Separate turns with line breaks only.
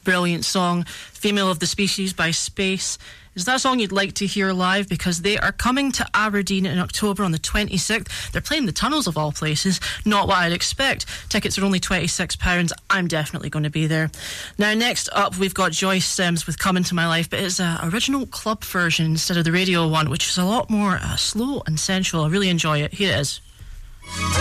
Brilliant song. Female of the Species by Space. Is that a song you'd like to hear live? Because they are coming to Aberdeen in October on the 26th. They're playing the Tunnels of all places. Not what I'd expect. Tickets are only £26. I'm definitely going to be there. Now, next up, we've got Joyce Sims with Come Into My Life, but it's an original club version instead of the radio one, which is a lot more slow and sensual. I really enjoy it. Here it is.